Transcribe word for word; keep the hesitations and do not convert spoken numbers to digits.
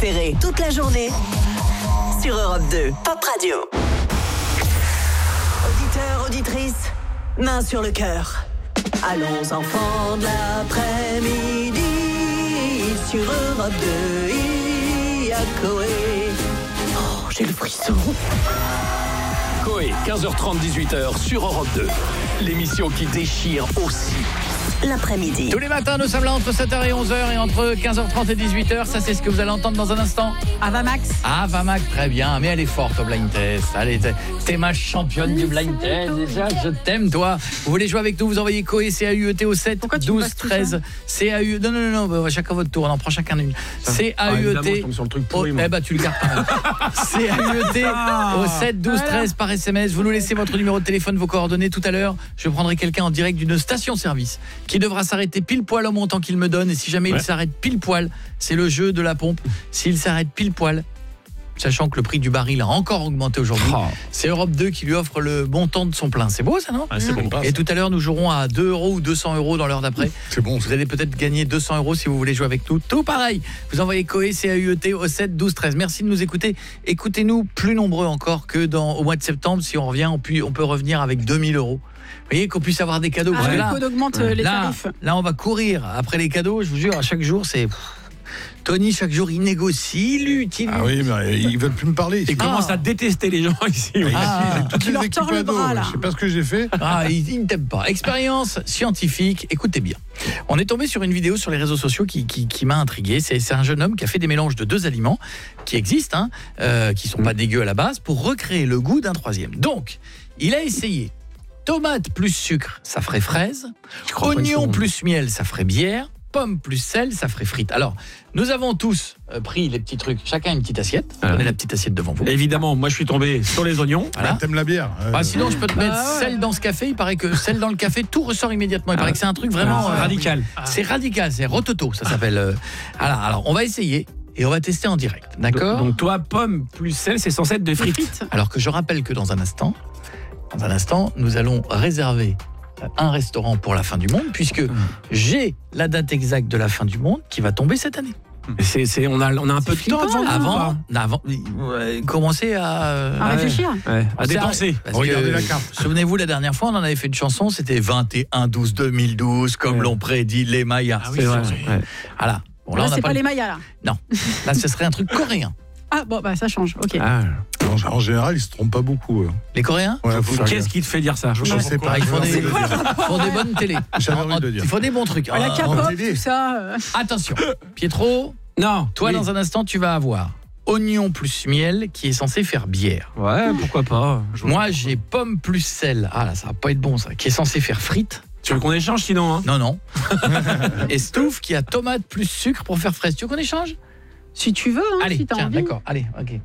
préférés toute la journée sur Europe deux. Pop Radio. Auditeurs, auditrices, main sur le cœur. Allons enfants de l'après-midi sur Europe deux. Il y a Coé. Oh, j'ai le frisson. Coé, quinze heures trente, dix-huit heures sur Europe deux. L'émission qui déchire aussi l'après-midi. Tous les matins, nous sommes là entre sept heures et onze heures et entre quinze heures trente et dix-huit heures. Ça, c'est ce que vous allez entendre dans un instant. Avamax. Avamax, très bien. Mais elle est forte au blind test. Allez, t'es, t'es ma championne du blind test. Déjà, je t'aime, toi. Vous voulez jouer avec nous, vous envoyez Coé, C A U E T au sept douze treize. C A U... Non, non, non, non, chacun votre tour. On en prend chacun une. C A U E T... Oh, eh ben, tu le gardes pas mal. C A U E T au sept douze treize par S M S. Vous nous laissez votre numéro de téléphone, vos coordonnées. Tout à l'heure, je prendrai quelqu'un en direct d'une station-service qui devra s'arrêter pile poil au montant qu'il me donne, et si jamais ouais. il s'arrête pile poil, c'est le jeu de la pompe. S'il s'arrête pile poil, sachant que le prix du baril a encore augmenté aujourd'hui, oh. c'est Europe deux qui lui offre le montant de son plein. C'est beau ça, non? ah, c'est bon, Et tout à l'heure, nous jouerons à deux euros ou deux cents euros dans l'heure d'après. C'est bon. Vous allez peut-être gagner deux cents euros si vous voulez jouer avec nous. Tout pareil. Vous envoyez Coé, C A U E T au sept douze treize. Merci de nous écouter. Écoutez-nous plus nombreux encore que dans, au mois de septembre. Si on revient, on peut, on peut revenir avec deux mille euros. Vous voyez, qu'on puisse avoir des cadeaux. Ah, parce là, le code augmente ouais. les là, tarifs. Là, on va courir après les cadeaux. Je vous jure, à chaque jour, c'est... Tony, chaque jour, il négocie, il lutte, il lutte. Ah oui, mais ils veulent plus me parler. Ils ah. commencent à détester les gens ici. Oui. Ah, ah. Tu leur tords le bras, là. Je sais pas ce que j'ai fait. Ah, ils, ils ne t'aiment pas. Expérience scientifique, écoutez bien. On est tombé sur une vidéo sur les réseaux sociaux qui, qui, qui m'a intrigué. C'est, c'est un jeune homme qui a fait des mélanges de deux aliments qui existent, hein, euh, qui sont mmh. pas dégueux à la base, pour recréer le goût d'un troisième. Donc, il a essayé tomate plus sucre, ça ferait fraise. Oignon plus miel, ça ferait bière. Pomme plus sel, ça ferait frites. Alors, nous avons tous euh, pris les petits trucs, chacun une petite assiette. Vous ah. Prenez la petite assiette devant vous. Évidemment, moi je suis tombé sur les oignons. Voilà. Bah, t'aimes la bière euh... bah, Sinon, je peux te mettre ah, ouais. sel dans ce café. Il paraît que sel dans le café, tout ressort immédiatement. Il ah. paraît que c'est un truc vraiment... Ah, euh, radical. Ah. C'est radical, c'est rototo, ça s'appelle. Euh... Alors, alors, on va essayer. Et on va tester en direct, d'accord? Donc, donc toi, pomme plus sel, c'est censé être de frites. frites. Alors que je rappelle que dans un instant, dans un instant, nous allons réserver un restaurant pour la fin du monde, puisque mmh. j'ai la date exacte de la fin du monde qui va tomber cette année. C'est, c'est, on, a, on a un peu de temps avant, avant, avant euh, commencer à, euh, à réfléchir, ouais, à dépenser. Regardez la carte. Souvenez-vous, la dernière fois, on en avait fait une chanson, c'était vingt et un douze deux mille douze, comme ouais. l'ont prédit les Mayas. Ah oui, c'est vrai. Ouais. Voilà. Bon, là, là on c'est pas, pas les Mayas, là. Non, là, ce serait un truc coréen. Ah, bon, bah ça change, ok. Ah. En général, ils se trompent pas beaucoup. Euh. Les Coréens ouais, Qu'est-ce qui te fait dire ça? Je ne sais pas. Ils font des, font des bonnes télés. J'avais envie de dire. Ils font des bons trucs. Ah, la K-pop, tout ça. Euh... Attention, Pietro. Non. Toi, oui. dans un instant, tu vas avoir oignon plus miel qui est censé faire bière. Ouais, pourquoi pas. Moi, j'ai pomme plus sel. Ah là, ça va pas être bon, ça. Qui est censé faire frites. Tu veux qu'on échange sinon hein? Non, non. Et Stouff qui a tomate plus sucre pour faire fraise. Tu veux qu'on échange? Si tu veux, hein, allez, si t'as tiens, envie. D'accord, allez, ok.